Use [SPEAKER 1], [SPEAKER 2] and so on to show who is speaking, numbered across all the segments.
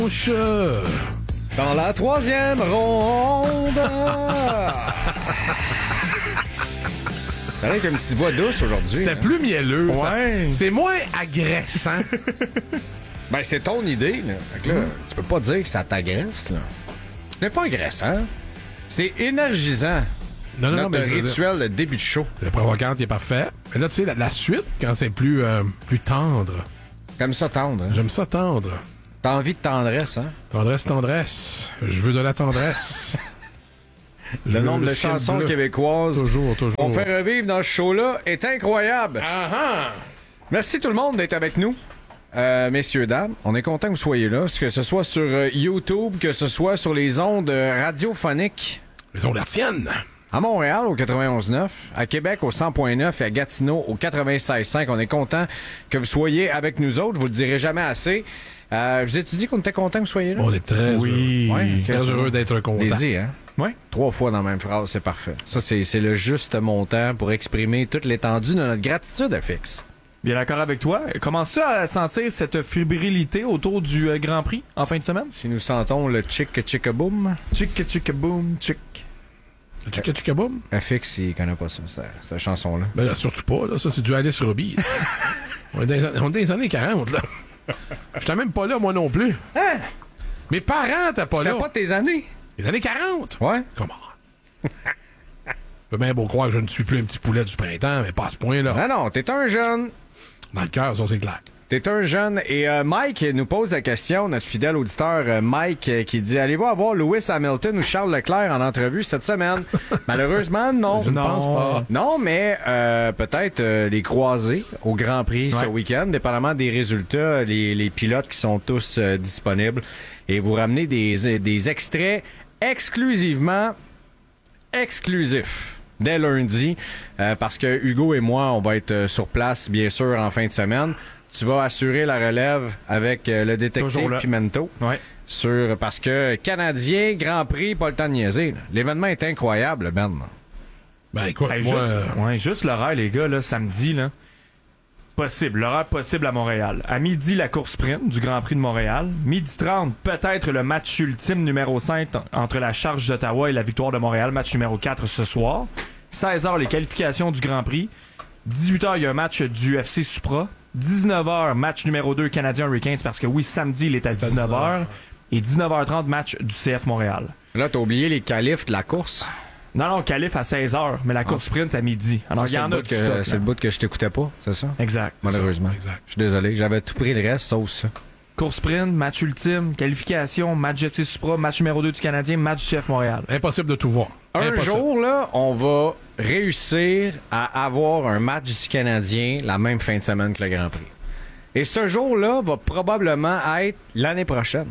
[SPEAKER 1] Dans la troisième ronde. C'est vrai qu'il y a une petite voix douce aujourd'hui.
[SPEAKER 2] C'était plus mielleux.
[SPEAKER 1] Ouais.
[SPEAKER 2] C'est moins agressant.
[SPEAKER 1] Ben, c'est ton idée, là. Fait que là, tu peux pas dire que ça t'agresse, là. C'est pas agressant. C'est énergisant.
[SPEAKER 2] Non,
[SPEAKER 1] Notre rituel, le début de show.
[SPEAKER 2] Le provocante, il est parfait. Mais là, tu sais, la suite, quand c'est plus tendre.
[SPEAKER 1] T'aimes ça tendre, hein?
[SPEAKER 2] J'aime ça tendre.
[SPEAKER 1] T'as envie de tendresse, hein?
[SPEAKER 2] Tendresse. Je veux de la tendresse.
[SPEAKER 1] Le nombre de chansons québécoises
[SPEAKER 2] Toujours.
[SPEAKER 1] qu'on fait revivre dans ce show-là est incroyable. Merci tout le monde d'être avec nous. Messieurs, dames, on est content que vous soyez là, que ce soit sur YouTube, que ce soit sur les ondes radiophoniques.
[SPEAKER 2] Les ondes hertziennes.
[SPEAKER 1] À Montréal, au 91.9, à Québec, au 100.9 et à Gatineau, au 96.5. On est content que vous soyez avec nous autres. Je vous le dirai jamais assez. Je vous ai-tu dit qu'on était content que vous soyez là?
[SPEAKER 2] On est très heureux.
[SPEAKER 1] Ouais,
[SPEAKER 2] très heureux d'être content.
[SPEAKER 1] Les dit, hein?
[SPEAKER 3] Oui.
[SPEAKER 1] 3 fois dans la même phrase, c'est parfait. Ça, c'est le juste montant pour exprimer toute l'étendue de notre gratitude à Fix.
[SPEAKER 3] Bien d'accord avec toi. Commences-tu à sentir cette fébrilité autour du Grand Prix en fin de semaine?
[SPEAKER 1] Si nous sentons le chick-chick-boom.
[SPEAKER 3] Chick-chick-boom, chick.
[SPEAKER 2] Chick-chick-boom?
[SPEAKER 1] FX, il connaît pas ça, cette chanson-là.
[SPEAKER 2] Ben là, surtout pas, là. Ça, c'est du Alice Robbie. On est dans les années 40, là. J'étais même pas là, moi non plus.
[SPEAKER 1] Hein?
[SPEAKER 2] Mes parents t'es pas là.
[SPEAKER 1] C'était pas tes années?
[SPEAKER 2] Les années 40?
[SPEAKER 1] Ouais.
[SPEAKER 2] Comment? Je peux bien beau croire que je ne suis plus un petit poulet du printemps, mais pas à ce point-là.
[SPEAKER 1] Ah non, t'es un jeune.
[SPEAKER 2] Dans le cœur, ça, c'est clair.
[SPEAKER 1] T'es un jeune. Et Mike nous pose la question, notre fidèle auditeur Mike, qui dit « Allez-vous avoir Lewis Hamilton ou Charles Leclerc en entrevue cette semaine? » Malheureusement, non.
[SPEAKER 2] Je ne pense pas.
[SPEAKER 1] Non, mais peut-être les croiser au Grand Prix ce week-end, dépendamment des résultats, les pilotes qui sont tous disponibles. Et vous ramenez des extraits exclusivement exclusifs dès lundi, parce que Hugo et moi, on va être sur place, bien sûr, en fin de semaine. Tu vas assurer la relève avec le détective Pimento.
[SPEAKER 3] Ouais.
[SPEAKER 1] Parce que Canadien, Grand Prix, pas le temps de niaiser. Là. L'événement est incroyable, Ben.
[SPEAKER 2] Ben écoute,
[SPEAKER 3] Hey,
[SPEAKER 2] moi...
[SPEAKER 3] juste l'horaire, les gars, là, samedi, là. Possible. L'horaire possible à Montréal. À midi, la course sprint du Grand Prix de Montréal. Midi 30, peut-être le match ultime numéro 5 entre la Charge d'Ottawa et la Victoire de Montréal. Match numéro 4 ce soir. 16h, les qualifications du Grand Prix. 18h, il y a un match du FC Supra. 19h, match numéro 2 Canadien Hurricanes, parce que oui, samedi, il est à 19h. Et 19h30, match du CF Montréal.
[SPEAKER 1] Là, t'as oublié les qualifs de la course.
[SPEAKER 3] Non, qualif à 16h, mais la course sprint à midi. Alors, il y en a du stock.
[SPEAKER 1] C'est le bout que je t'écoutais pas, c'est ça?
[SPEAKER 3] Exact.
[SPEAKER 1] Malheureusement.
[SPEAKER 2] Exact.
[SPEAKER 1] Je suis désolé, j'avais tout pris le reste, sauf ça.
[SPEAKER 3] Course sprint, match ultime, qualification, match du FC Supra, match numéro 2 du Canadien, match du CF Montréal.
[SPEAKER 2] Impossible de tout voir.
[SPEAKER 1] Un jour, là, on va réussir à avoir un match du Canadien la même fin de semaine que le Grand Prix. Et ce jour-là va probablement être l'année prochaine.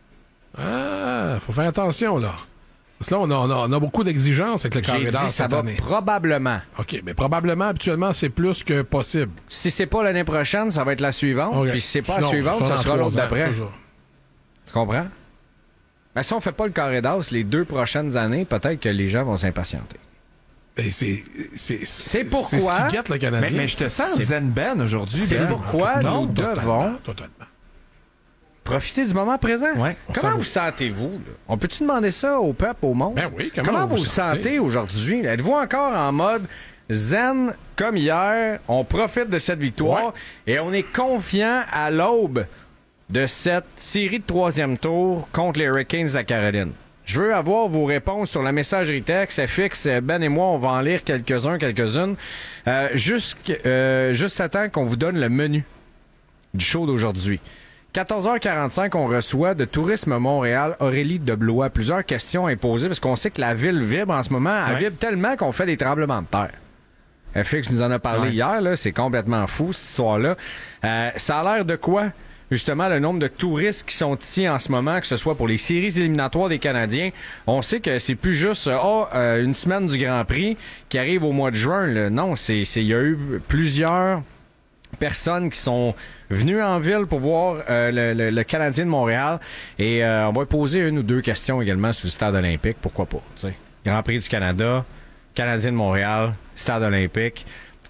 [SPEAKER 2] Ah, faut faire attention, là. Parce que là, on a beaucoup d'exigences avec le carré d'as
[SPEAKER 1] ça
[SPEAKER 2] cette
[SPEAKER 1] va
[SPEAKER 2] année.
[SPEAKER 1] probablement.
[SPEAKER 2] OK, mais probablement, habituellement, c'est plus que possible.
[SPEAKER 1] Si c'est pas l'année prochaine, ça va être la suivante.
[SPEAKER 2] Okay.
[SPEAKER 1] Puis si c'est pas
[SPEAKER 2] Sinon,
[SPEAKER 1] la suivante, ça
[SPEAKER 2] dans
[SPEAKER 1] sera l'autre
[SPEAKER 2] 3 ans,
[SPEAKER 1] d'après.
[SPEAKER 2] toujours.
[SPEAKER 1] Tu comprends? Ben, si on fait pas le carré d'as les 2 prochaines années, peut-être que les gens vont s'impatienter.
[SPEAKER 2] Ben, c'est
[SPEAKER 1] pourquoi-
[SPEAKER 2] C'est ce qui guette le Canadien.
[SPEAKER 3] Mais je te sens Zen Ben aujourd'hui.
[SPEAKER 1] C'est
[SPEAKER 3] Ben.
[SPEAKER 1] pourquoi nous devons
[SPEAKER 2] Totalement.
[SPEAKER 1] profiter du moment présent.
[SPEAKER 3] Ouais.
[SPEAKER 1] Comment vous sentez-vous? Là? On peut-tu demander ça au peuple, au monde?
[SPEAKER 2] Ben oui,
[SPEAKER 1] Comment vous vous sentez aujourd'hui? Êtes-vous encore en mode zen comme hier? On profite de cette victoire et on est confiant à l'aube de cette série de 3e tour contre les Hurricanes de la Caroline. Je veux avoir vos réponses sur la messagerie texte. FX, Ben et moi, on va en lire quelques-unes. Juste à temps qu'on vous donne le menu du show d'aujourd'hui. 14h45, on reçoit de Tourisme Montréal Aurélie Deblois. Plusieurs questions imposées parce qu'on sait que la ville vibre en ce moment. Elle vibre tellement qu'on fait des tremblements de terre. FX nous en a parlé hier, là. C'est complètement fou, cette histoire-là. Ça a l'air de quoi? Justement, le nombre de touristes qui sont ici en ce moment, que ce soit pour les séries éliminatoires des Canadiens. On sait que c'est plus juste une semaine du Grand Prix qui arrive au mois de juin. Là. Non, il y a eu plusieurs personnes qui sont venues en ville pour voir le Canadien de Montréal. Et on va poser 1 ou 2 questions également sur le stade olympique. Pourquoi pas? T'sais. Grand Prix du Canada, Canadien de Montréal, stade olympique.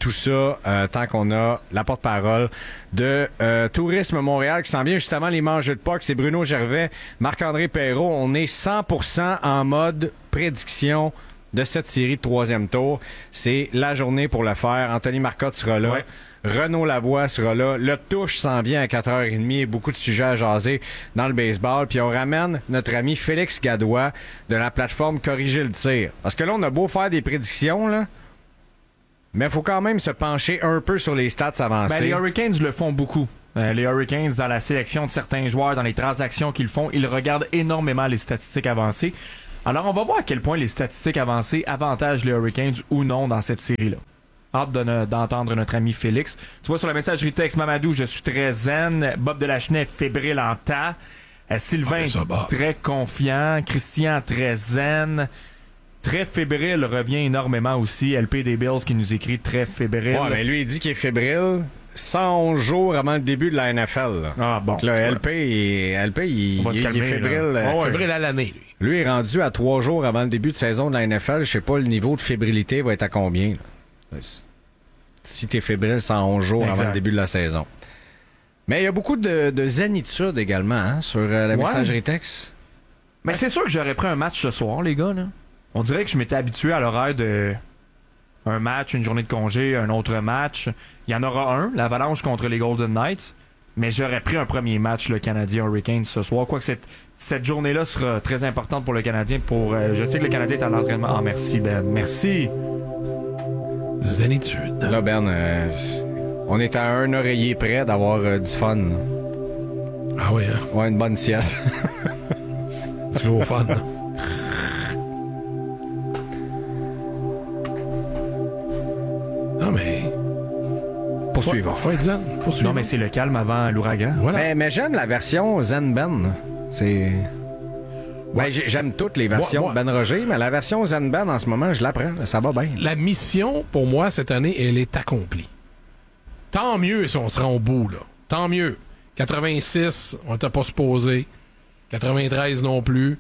[SPEAKER 1] tout ça tant qu'on a la porte-parole de Tourisme Montréal qui s'en vient justement les mangeux de Pâques. C'est Bruno Gervais, Marc-André Perrault. On est 100% en mode prédiction de cette série de troisième tour. C'est la journée pour le faire. Anthony Marcotte sera là. Ouais. Renaud Lavoie sera là. Le touche s'en vient à 4h30. Beaucoup de sujets à jaser dans le baseball. Puis on ramène notre ami Félix Gadois de la plateforme Corriger le tir. Parce que là, on a beau faire des prédictions, là, mais il faut quand même se pencher un peu sur les stats avancées.
[SPEAKER 3] Ben, les Hurricanes le font beaucoup. Les Hurricanes, dans la sélection de certains joueurs, dans les transactions qu'ils font, ils regardent énormément les statistiques avancées. Alors, on va voir à quel point les statistiques avancées avantagent les Hurricanes ou non dans cette série-là. Hâte d'entendre notre ami Félix. Tu vois, sur la messagerie texte, Mamadou, je suis très zen. Bob Delachenay, fébrile en tas. Sylvain, très confiant. Christian, très zen. Très fébrile revient énormément aussi. LP des Bills qui nous écrit très fébrile.
[SPEAKER 1] Ouais, mais lui, il dit qu'il est fébrile 111 jours avant le début de la NFL. Là.
[SPEAKER 3] Ah bon.
[SPEAKER 1] Donc là, LP, il est fébrile.
[SPEAKER 2] Fébrile à l'année, lui.
[SPEAKER 1] Lui est rendu à 3 jours avant le début de saison de la NFL. Je sais pas, le niveau de fébrilité va être à combien, là. Si t'es fébrile 111 jours avant le début de la saison. Mais il y a beaucoup de zénitude également hein, sur la messagerie texte.
[SPEAKER 3] Mais c'est sûr que j'aurais pris un match ce soir, les gars. Là. On dirait que je m'étais habitué à l'horaire de un match, une journée de congé, un autre match. Il y en aura un, l'Avalanche contre les Golden Knights. Mais j'aurais pris un premier match, le Canadien Hurricanes ce soir. Quoique cette journée-là sera très importante pour le Canadien. Je sais que le Canadien est à l'entraînement. Ah, merci, Ben. Merci.
[SPEAKER 2] Zénitude.
[SPEAKER 1] Là, Ben, on est à un oreiller près d'avoir du fun.
[SPEAKER 2] Ah oui, hein?
[SPEAKER 1] Ouais, une bonne sieste.
[SPEAKER 2] Du gros fun. Non, mais...
[SPEAKER 1] Poursuivons.
[SPEAKER 2] Faut être zen. Poursuivons.
[SPEAKER 3] Non, mais c'est le calme avant l'ouragan.
[SPEAKER 1] Voilà. Mais j'aime la version Zen Ben. C'est... Ouais. Ben, j'aime toutes les versions de Ben Roger, mais la version Zen Ben en ce moment, je l'apprends. Ça va bien.
[SPEAKER 2] La mission, pour moi, cette année, elle est accomplie. Tant mieux si on se rend au bout, là. Tant mieux. 86, on n'était pas supposé. 93 non plus.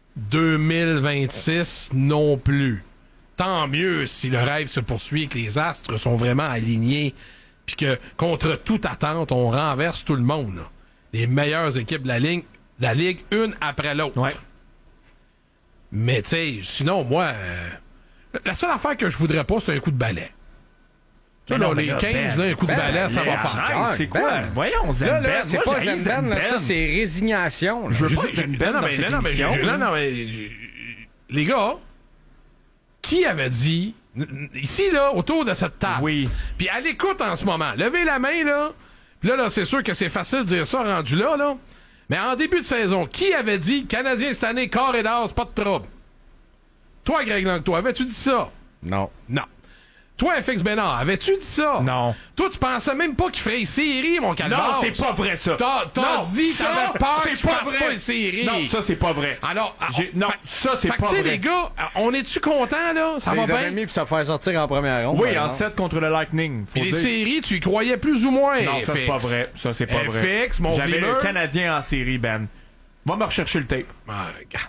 [SPEAKER 2] 2026 non plus. Tant mieux si le rêve se poursuit et que les astres sont vraiment alignés puis que, contre toute attente, on renverse tout le monde, là. Les meilleures équipes de la Ligue, une après l'autre.
[SPEAKER 3] Ouais.
[SPEAKER 2] Mais, tu sais, sinon, moi, la seule affaire que je voudrais pas, c'est un coup de balai. Tu sais, là, les 15, là, un coup de balai, ça va faire.
[SPEAKER 3] C'est quoi? Voyons, Zen Ben.
[SPEAKER 1] C'est pas Zen Ben, ça, c'est résignation.
[SPEAKER 3] Je veux pas Zen Ben dans cette émission.
[SPEAKER 2] Non, mais les gars, qui avait dit, ici, là, autour de cette table,
[SPEAKER 3] oui.
[SPEAKER 2] Puis à l'écoute en ce moment, levez la main, là, puis là, c'est sûr que c'est facile de dire ça rendu là, là. Mais en début de saison, qui avait dit Canadien cette année, corps et d'as, pas de trouble? Toi, Greg Langto, avais-tu dit ça?
[SPEAKER 1] Non.
[SPEAKER 2] Non. Toi, FX Bénard, avais-tu dit ça?
[SPEAKER 3] Non.
[SPEAKER 2] Toi, tu pensais même pas qu'il ferait une série, mon calvaire?
[SPEAKER 3] Non, c'est pas vrai, ça.
[SPEAKER 2] T'as dit que t'avais peur qu'il fasse pas une série.
[SPEAKER 3] Non, ça, c'est pas vrai.
[SPEAKER 2] Alors,
[SPEAKER 3] non, ça, c'est pas vrai.
[SPEAKER 2] Les gars, on est-tu contents, là? Ça va bien?
[SPEAKER 1] Mis pour se faire sortir en première ronde.
[SPEAKER 3] Oui, en 7 contre le Lightning.
[SPEAKER 2] Et les séries, tu y croyais plus ou moins,
[SPEAKER 3] non,
[SPEAKER 2] FX.
[SPEAKER 3] ça, c'est pas vrai. Ça, c'est pas vrai.
[SPEAKER 2] FX, mon
[SPEAKER 3] J'avais
[SPEAKER 2] vimeur.
[SPEAKER 3] le Canadien en série, Ben. Va me rechercher le tape.
[SPEAKER 2] Ah, regarde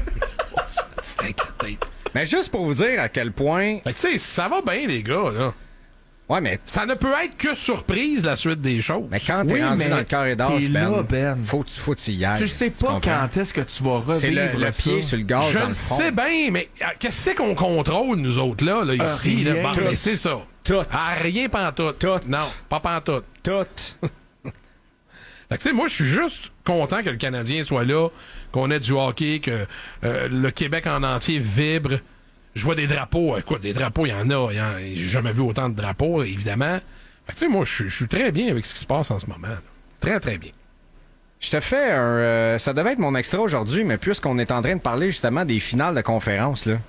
[SPEAKER 2] le tape.
[SPEAKER 1] Mais juste pour vous dire à quel point...
[SPEAKER 2] Tu sais, ça va bien, les gars, là.
[SPEAKER 1] Ouais, mais...
[SPEAKER 2] Ça ne peut être que surprise, la suite des choses.
[SPEAKER 1] Mais quand t'es rendu dans le carré d'as, Ben, faut y y aller.
[SPEAKER 3] Tu sais pas quand est-ce que tu vas revivre
[SPEAKER 1] c'est le pied sur le gaz
[SPEAKER 2] Je
[SPEAKER 1] dans
[SPEAKER 2] le
[SPEAKER 1] le front.
[SPEAKER 2] sais bien, mais qu'est-ce qu'on contrôle, nous autres, là ici?
[SPEAKER 3] Rien.
[SPEAKER 2] Là, bon, mais c'est ça.
[SPEAKER 1] Tout.
[SPEAKER 2] Rien pantoute.
[SPEAKER 1] Tout.
[SPEAKER 2] Non, pas pantoute.
[SPEAKER 1] Tout.
[SPEAKER 2] Fait que, tu sais, moi, je suis juste content que le Canadien soit là, qu'on ait du hockey, que le Québec en entier vibre. Je vois des drapeaux. Écoute, des drapeaux, il y en a. J'ai jamais vu autant de drapeaux, évidemment. Fait que, tu sais, moi, je suis très bien avec ce qui se passe en ce moment. Là. Très, très bien.
[SPEAKER 1] Je te fais ça devait être mon extra aujourd'hui, mais puisqu'on est en train de parler justement des finales de conférence, là.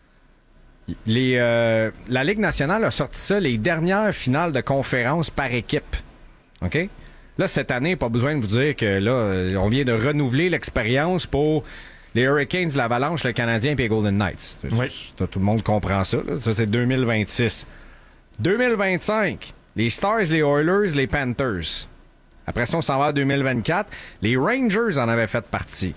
[SPEAKER 1] La Ligue nationale a sorti ça, les dernières finales de conférence par équipe. OK? Là, cette année, pas besoin de vous dire que là, on vient de renouveler l'expérience pour les Hurricanes, l'Avalanche, le Canadien et les Golden Knights.
[SPEAKER 3] Oui.
[SPEAKER 1] Tout le monde comprend ça. Là. Ça, c'est 2026. 2025, les Stars, les Oilers, les Panthers. Après ça, on s'en va à 2024. Les Rangers en avaient fait partie.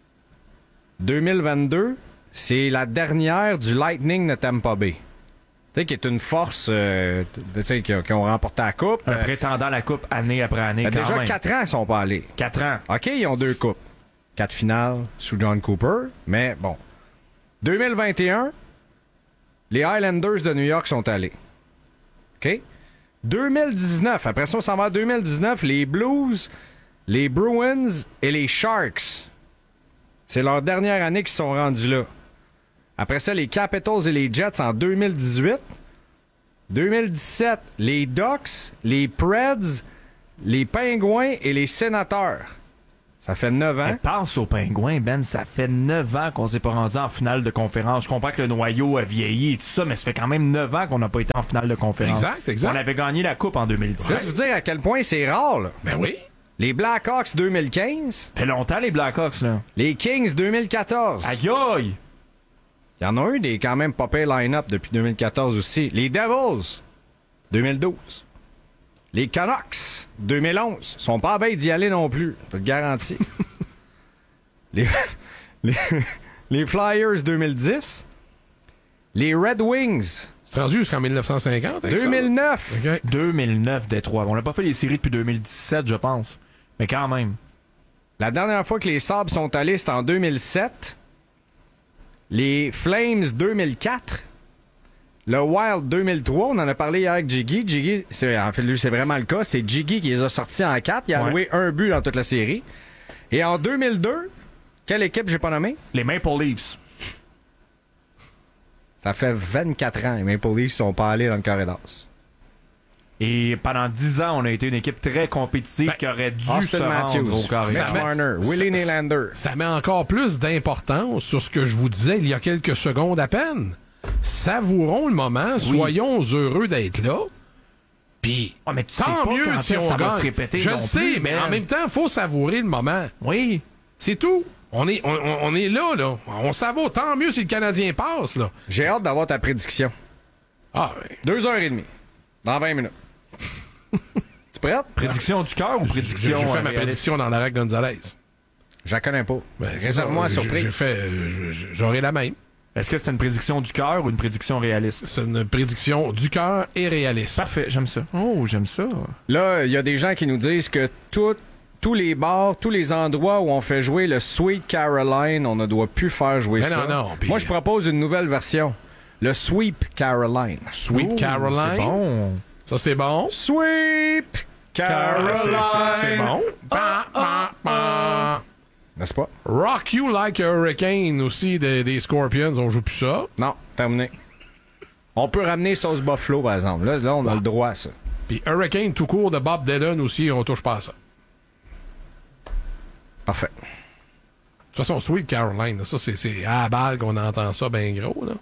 [SPEAKER 1] 2022, c'est la dernière du Lightning de Tampa Bay. Tu sais, qui est une force, tu sais, qui ont remporté la Coupe.
[SPEAKER 3] Un prétendant à la Coupe année après année, quand
[SPEAKER 1] déjà
[SPEAKER 3] même.
[SPEAKER 1] 4 ans, ils sont pas allés.
[SPEAKER 3] 4 ans.
[SPEAKER 1] OK, ils ont 2 coupes. 4 finales sous John Cooper, mais bon. 2021, les Highlanders de New York sont allés. OK? 2019, après ça, on s'en va à 2019, les Blues, les Bruins et les Sharks. C'est leur dernière année qu'ils sont rendus là. Après ça, les Capitals et les Jets en 2018. 2017, les Ducks, les Preds, les Pingouins et les Sénateurs. Ça fait 9 ans.
[SPEAKER 3] Pense aux Pingouins, Ben. Ça fait 9 ans qu'on s'est pas rendu en finale de conférence. Je comprends que le noyau a vieilli et tout ça, mais ça fait quand même 9 ans qu'on n'a pas été en finale de conférence.
[SPEAKER 2] Exact.
[SPEAKER 3] On avait gagné la Coupe en 2010.
[SPEAKER 1] Ça, je veux dire à quel point c'est rare, là.
[SPEAKER 2] Ben oui.
[SPEAKER 1] Les Blackhawks 2015.
[SPEAKER 3] Ça fait longtemps, les Blackhawks, là.
[SPEAKER 1] Les Kings 2014.
[SPEAKER 3] Aïe aïe!
[SPEAKER 1] Il y en a eu des quand même pas pires line-up depuis 2014 aussi. Les Devils 2012. Les Canucks 2011. Sont pas à veille d'y aller non plus. Je te le garantis. les Flyers 2010. Les Red Wings.
[SPEAKER 2] C'est rendu jusqu'en 1950, avec
[SPEAKER 1] 2009.
[SPEAKER 2] Ça? OK.
[SPEAKER 3] 2009, Détroit. On n'a pas fait les séries depuis 2017, je pense. Mais quand même.
[SPEAKER 1] La dernière fois que les Sabres sont allés, c'était en 2007. Les Flames 2004. Le Wild 2003. On en a parlé hier avec Jiggy. Jiggy, en fait, lui, c'est vraiment le cas. C'est Jiggy qui les a sortis en 4. Il a loué un but dans toute la série. Et en 2002, quelle équipe j'ai pas nommée?
[SPEAKER 3] Les Maple Leafs.
[SPEAKER 1] Ça fait 24 ans. Les Maple Leafs sont pas allés dans le carré d'as.
[SPEAKER 3] Et pendant 10 ans, on a été une équipe très compétitive qui aurait dû se rendre au carré
[SPEAKER 1] Mitch
[SPEAKER 3] d'as.
[SPEAKER 1] Marner, Willie Nylander.
[SPEAKER 2] Ça met encore plus d'importance sur ce que je vous disais il y a quelques secondes à peine. Savourons le moment, soyons heureux d'être là. Puis,
[SPEAKER 3] mais tu sais
[SPEAKER 2] tant
[SPEAKER 3] pas
[SPEAKER 2] mieux
[SPEAKER 3] quand
[SPEAKER 2] si
[SPEAKER 3] est-ce
[SPEAKER 2] on
[SPEAKER 3] ça va
[SPEAKER 2] gagne.
[SPEAKER 3] se répéter
[SPEAKER 2] Je
[SPEAKER 3] non
[SPEAKER 2] le sais,
[SPEAKER 3] plus,
[SPEAKER 2] mais
[SPEAKER 3] man.
[SPEAKER 2] en même temps, il faut savourer le moment.
[SPEAKER 3] Oui.
[SPEAKER 2] C'est tout. On est là. On savoure. Tant mieux si le Canadien passe, là.
[SPEAKER 1] J'ai hâte d'avoir ta prédiction.
[SPEAKER 2] Ah, ouais.
[SPEAKER 1] 2h30. Dans 20 minutes. Tu prête?
[SPEAKER 3] Prédiction du cœur ou
[SPEAKER 2] J'ai
[SPEAKER 3] prédiction
[SPEAKER 2] fait ma
[SPEAKER 3] réaliste?
[SPEAKER 2] prédiction dans l'arrêt Gonzalez.
[SPEAKER 1] Je la connais pas.
[SPEAKER 2] Ben, c'est
[SPEAKER 1] Réserve-moi
[SPEAKER 2] ça.
[SPEAKER 1] la surprise.
[SPEAKER 2] J'ai fait, j'aurai la même.
[SPEAKER 3] Est-ce que c'est une prédiction du cœur ou une prédiction réaliste?
[SPEAKER 2] C'est une prédiction du cœur et réaliste.
[SPEAKER 3] Parfait, j'aime ça. Oh, j'aime ça.
[SPEAKER 1] Là, il y a des gens qui nous disent que tous les bars, tous les endroits où on fait jouer le Sweet Caroline, on ne doit plus faire jouer
[SPEAKER 2] Mais
[SPEAKER 1] ça.
[SPEAKER 2] non, puis-
[SPEAKER 1] Moi, je propose une nouvelle version. Le Sweep Caroline.
[SPEAKER 2] Sweet
[SPEAKER 3] Oh,
[SPEAKER 2] Caroline.
[SPEAKER 3] C'est bon.
[SPEAKER 2] Ça, c'est bon.
[SPEAKER 1] Sweep Caroline.
[SPEAKER 2] C'est bon.
[SPEAKER 1] N'est-ce pas?
[SPEAKER 2] Rock You Like a Hurricane aussi des Scorpions. On joue plus ça.
[SPEAKER 1] Non, terminé. On peut ramener Sauce Buffalo, par exemple. Là on a le droit à ça.
[SPEAKER 2] Puis Hurricane tout court de Bob Dylan aussi, on touche pas à ça.
[SPEAKER 1] Parfait.
[SPEAKER 2] De toute façon, Sweet Caroline, là, ça, c'est à la balle qu'on entend ça bien gros, là.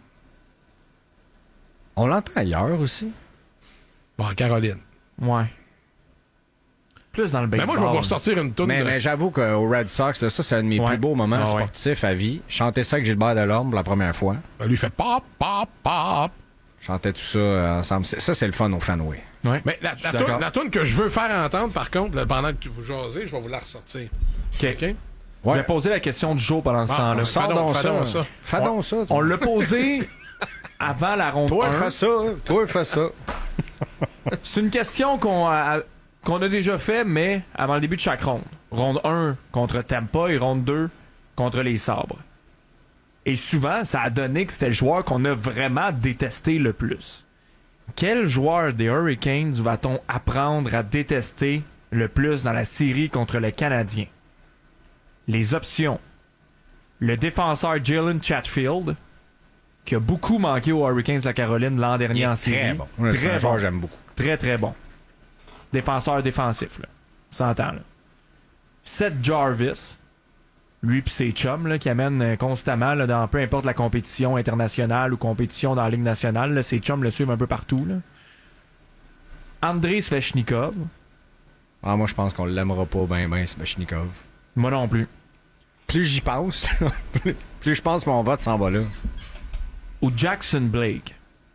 [SPEAKER 1] On l'entend ailleurs aussi.
[SPEAKER 2] Bon, Caroline.
[SPEAKER 3] Ouais. Plus dans le
[SPEAKER 2] Mais
[SPEAKER 3] baseball.
[SPEAKER 2] moi, je vais vous ressortir une toune.
[SPEAKER 1] Mais j'avoue qu'au Red Sox, là, ça, c'est un de mes
[SPEAKER 3] Ouais.
[SPEAKER 1] plus beaux moments
[SPEAKER 3] Ah ouais.
[SPEAKER 1] sportifs à vie. Chanter ça avec Gilbert Delorme pour la première fois.
[SPEAKER 2] Lui fait pop, pop, pop.
[SPEAKER 1] Chantait tout ça ensemble. Ça, c'est le fun au Fanway.
[SPEAKER 3] Ouais.
[SPEAKER 2] Mais la
[SPEAKER 3] suis d'accord.
[SPEAKER 2] toune que je veux faire entendre, par contre, là, pendant que tu vous jasez, je vais vous la ressortir.
[SPEAKER 3] OK.
[SPEAKER 2] OK?
[SPEAKER 3] Je vais poser la question du jour pendant ce
[SPEAKER 2] Ah,
[SPEAKER 3] temps-là.
[SPEAKER 2] Fais
[SPEAKER 1] Sors
[SPEAKER 2] donc
[SPEAKER 1] donc
[SPEAKER 2] ça.
[SPEAKER 1] ça. Fais donc ça.
[SPEAKER 3] On l'a posé avant la ronde
[SPEAKER 1] Toi,
[SPEAKER 3] 1.
[SPEAKER 1] fais ça. Toi, fais ça.
[SPEAKER 3] C'est une question qu'on a déjà fait, mais avant le début de chaque ronde. Ronde 1 contre Tampa et ronde 2 contre les Sabres. Et souvent, ça a donné que c'était le joueur qu'on a vraiment détesté le plus. Quel joueur des Hurricanes va-t-on apprendre à détester le plus dans la série contre le Canadien? Les options. Le défenseur Jalen Chatfield, qui a beaucoup manqué aux Hurricanes de la Caroline l'an dernier en série.
[SPEAKER 1] Très bon. C'est un
[SPEAKER 3] Très
[SPEAKER 1] joueur
[SPEAKER 3] bon.
[SPEAKER 1] que j'aime beaucoup.
[SPEAKER 3] Très, très bon. Défenseur défensif, là. On s'entend, là. Seth Jarvis, lui pis ses chums, là, qui amènent constamment, là, dans peu importe la compétition internationale ou compétition dans la Ligue nationale, là, ses chums le suivent un peu partout, là. Andrei Svechnikov.
[SPEAKER 1] Ah, moi, je pense qu'on l'aimera pas ben, Svechnikov.
[SPEAKER 3] Moi non plus.
[SPEAKER 1] Plus j'y pense, plus je pense que mon vote s'en va là.
[SPEAKER 3] Ou Jackson Blake.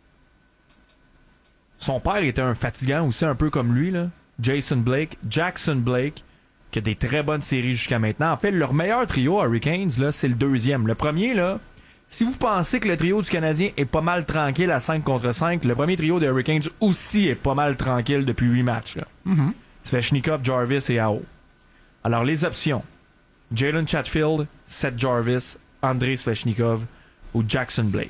[SPEAKER 3] Son père était un fatigant aussi, un peu comme lui, là. Jackson Blake, qui a des très bonnes séries jusqu'à maintenant. En fait, leur meilleur trio, Hurricanes, là, c'est le deuxième. Le premier, là, Si vous pensez que le trio du Canadien est pas mal tranquille à 5 contre 5, le premier trio des Hurricanes aussi est pas mal tranquille depuis 8 matchs. Svechnikov, Jarvis et Aho. Alors, les options. Jalen Chatfield, Seth Jarvis, Andrei Svechnikov ou Jackson Blake.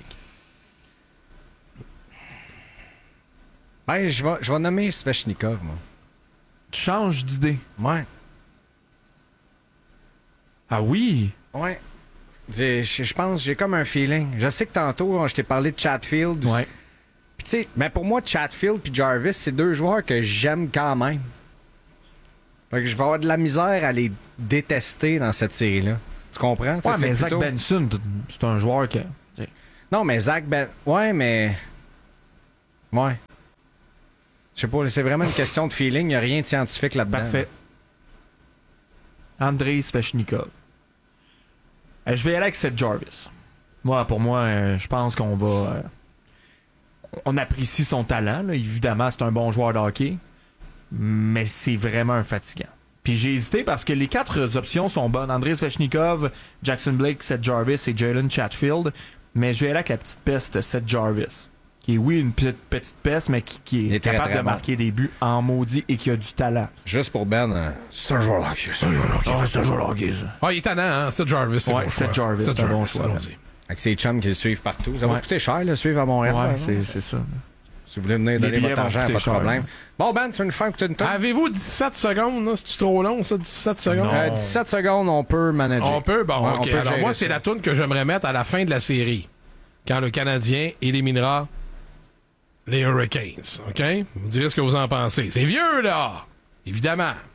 [SPEAKER 1] Ben, je vais nommer Svechnikov, moi.
[SPEAKER 3] Tu changes d'idée.
[SPEAKER 1] Ouais.
[SPEAKER 3] Ah oui?
[SPEAKER 1] Ouais. Je pense, j'ai comme un feeling. Je sais que tantôt, je t'ai parlé de Chatfield.
[SPEAKER 3] Ouais.
[SPEAKER 1] Puis tu sais, mais pour moi, Chatfield puis Jarvis, c'est deux joueurs que j'aime quand même. Fait que je vais avoir de la misère à les détester dans cette série-là. Tu comprends?
[SPEAKER 3] Ouais, mais Zach Benson, c'est un joueur que...
[SPEAKER 1] Non, mais Zach Ouais, mais... Ouais. Je sais pas, c'est vraiment une question de feeling. Il n'y a rien de scientifique là-dedans.
[SPEAKER 3] Parfait. Andrei Svechnikov. Je vais aller avec Seth Jarvis. Moi, pour moi, je pense qu'on va... on apprécie son talent. Là. Évidemment, c'est un bon joueur de hockey. Mais c'est vraiment un fatigant. Puis j'ai hésité parce que les 4 options sont bonnes. Andrei Svechnikov, Jackson Blake, Seth Jarvis et Jalen Chatfield. Mais je vais aller avec la petite peste Seth Jarvis. Qui est, oui, une petite peste, mais qui est capable
[SPEAKER 1] très
[SPEAKER 3] de marquer des buts en maudit et qui a du talent.
[SPEAKER 1] Juste pour Ben, c'est un joueur de hockey.
[SPEAKER 3] C'est un joueur de hockey, ça.
[SPEAKER 2] Ah, il est tannant, hein? Seth Jarvis, c'est
[SPEAKER 3] ouais,
[SPEAKER 2] bon
[SPEAKER 3] Seth
[SPEAKER 2] choix.
[SPEAKER 3] Jarvis, c'est un bon choix.
[SPEAKER 1] Avec ses chums qui le suivent partout. Ça va coûter cher, le suivre à Montréal.
[SPEAKER 3] Ouais,
[SPEAKER 1] hein,
[SPEAKER 3] c'est ça.
[SPEAKER 1] Si vous voulez venir donner
[SPEAKER 3] billets
[SPEAKER 1] votre
[SPEAKER 3] vont
[SPEAKER 1] argent,
[SPEAKER 3] coûter
[SPEAKER 1] pas de
[SPEAKER 3] cher,
[SPEAKER 1] problème. Bon, Ben, tu veux nous faire écouter une tonne?
[SPEAKER 2] Avez-vous 17 secondes, là? C'est-tu trop long, ça? 17 secondes?
[SPEAKER 3] Non.
[SPEAKER 1] 17 secondes, on peut manager.
[SPEAKER 2] On peut? Bon,
[SPEAKER 1] Ouais,
[SPEAKER 2] OK.
[SPEAKER 1] on peut
[SPEAKER 2] Alors,
[SPEAKER 1] gérer
[SPEAKER 2] moi,
[SPEAKER 1] ça.
[SPEAKER 2] c'est la toune que j'aimerais mettre à la fin de la série. Quand le Canadien éliminera les Hurricanes. OK? Vous me direz ce que vous en pensez. C'est vieux, là! Évidemment.